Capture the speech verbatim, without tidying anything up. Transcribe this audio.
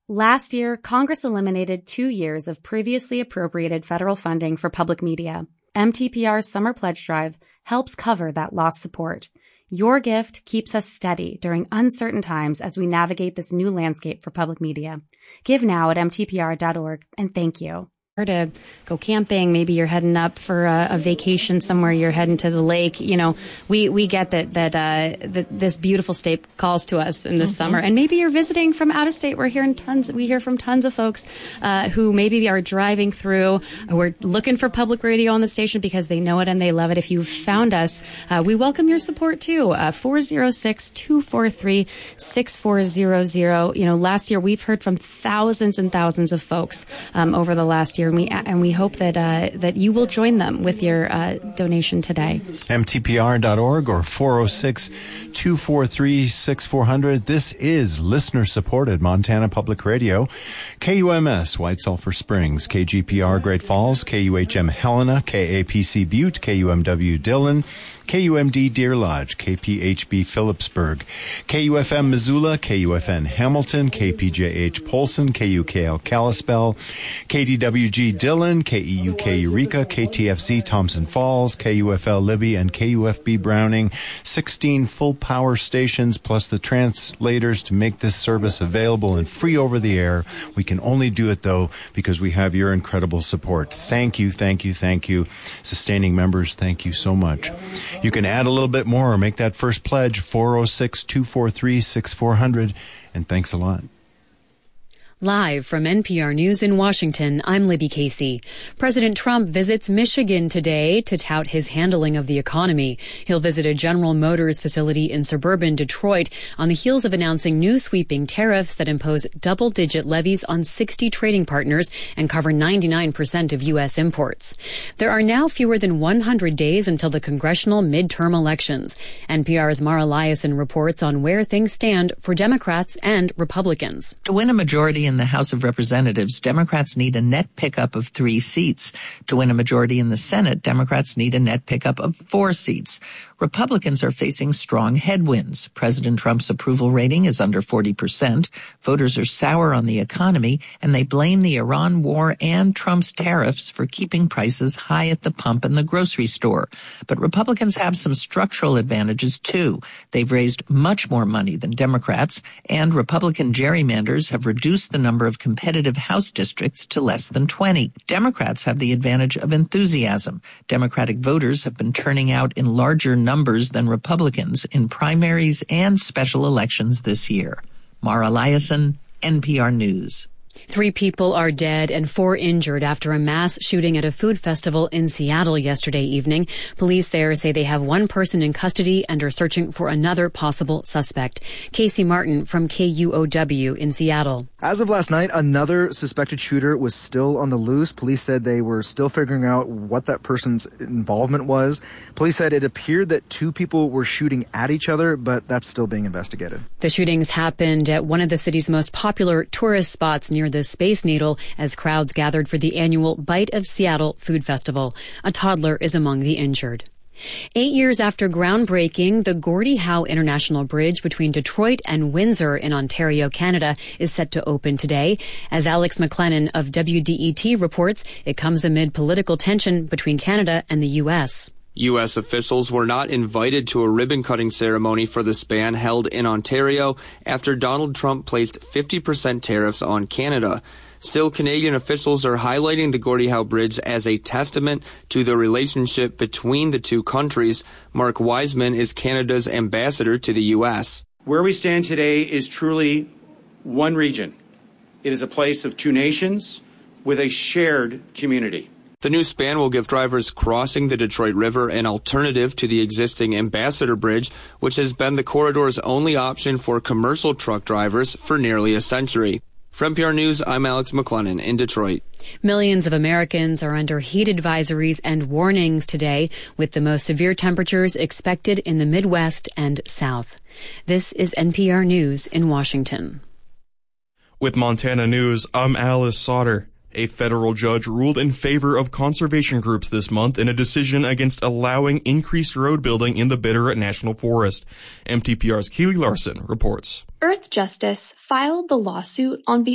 Last year, Congress eliminated two years of previously appropriated federal funding for public media. M T P R's Summer Pledge Drive helps cover that lost support. Your gift keeps us steady during uncertain times as we navigate this new landscape for public media. Give now at M T P R dot org, and thank you. To go camping, maybe you're heading up for a, a vacation somewhere, you're heading to the lake. You know, we, we get that, that, uh, that this beautiful state calls to us in this mm-hmm. summer. And maybe you're visiting from out of state. We're hearing tons, we hear from tons of folks, uh, who maybe are driving through, who are looking for public radio on the station because they know it and they love it. If you've found us, uh, we welcome your support too. Uh, four oh six, two four three, six four zero zero. You know, last year we've heard from thousands and thousands of folks, um, over the last year. And we, and we hope that uh, that you will join them with your uh, donation today. M T P R dot org or four oh six, two four three, six four zero zero. This is listener-supported Montana Public Radio. K U M S, White Sulphur Springs. K G P R, Great Falls. K U H M, Helena. K A P C, Butte. K U M W, Dillon. K U M D, Deer Lodge. K P H B, Phillipsburg. K U F M, Missoula. K U F N, Hamilton. K P J H, Polson. K U K L, Kalispell. K D W G, Dillon. K E U K, Eureka. K T F Z, Thompson Falls. K U F L, Libby. And K U F B, Browning. sixteen full power stations plus the translators to make this service available and free over the air. We can only do it, though, because we have your incredible support. Thank you, thank you, thank you. Sustaining members, thank you so much. You can add a little bit more or make that first pledge, four oh six, two four three, six four zero zero. And thanks a lot. Live from N P R News in Washington, I'm Libby Casey. President Trump visits Michigan today to tout his handling of the economy. He'll visit a General Motors facility in suburban Detroit on the heels of announcing new sweeping tariffs that impose double-digit levies on sixty trading partners and cover ninety-nine percent of U S imports. There are now fewer than one hundred days until the congressional midterm elections. N P R's Mara Liasson reports on where things stand for Democrats and Republicans. To win a majority in the House of Representatives, Democrats need a net pickup of three seats. To win a majority in the Senate, Democrats need a net pickup of four seats. Republicans are facing strong headwinds. President Trump's approval rating is under forty percent. Voters are sour on the economy, and they blame the Iran war and Trump's tariffs for keeping prices high at the pump and the grocery store. But Republicans have some structural advantages, too. They've raised much more money than Democrats, and Republican gerrymanders have reduced the number of competitive House districts to less than twenty. Democrats have the advantage of enthusiasm. Democratic voters have been turning out in larger numbers than Republicans in primaries and special elections this year. Mara Liasson, N P R News. Three people are dead and four injured after a mass shooting at a food festival in Seattle yesterday evening. Police there say they have one person in custody and are searching for another possible suspect. Casey Martin from K U O W in Seattle. As of last night, another suspected shooter was still on the loose. Police said they were still figuring out what that person's involvement was. Police said it appeared that two people were shooting at each other, but that's still being investigated. The shootings happened at one of the city's most popular tourist spots near the Space Needle as crowds gathered for the annual Bite of Seattle Food Festival. A toddler is among the injured. Eight years after groundbreaking, the Gordie Howe International Bridge between Detroit and Windsor in Ontario, Canada, is set to open today. As Alex McLennan of W D E T reports, it comes amid political tension between Canada and the U S. U S officials were not invited to a ribbon-cutting ceremony for the span held in Ontario after Donald Trump placed fifty percent tariffs on Canada. Still, Canadian officials are highlighting the Gordie Howe Bridge as a testament to the relationship between the two countries. Mark Wiseman is Canada's ambassador to the U S. Where we stand today is truly one region. It is a place of two nations with a shared community. The new span will give drivers crossing the Detroit River an alternative to the existing Ambassador Bridge, which has been the corridor's only option for commercial truck drivers for nearly a century. For N P R News, I'm Alex McLennan in Detroit. Millions of Americans are under heat advisories and warnings today, with the most severe temperatures expected in the Midwest and South. This is N P R News in Washington. With Montana News, I'm Alice Sauter. A federal judge ruled in favor of conservation groups this month in a decision against allowing increased road building in the Bitterroot National Forest. M T P R's Keely Larson reports. Earth Justice filed the lawsuit on behalf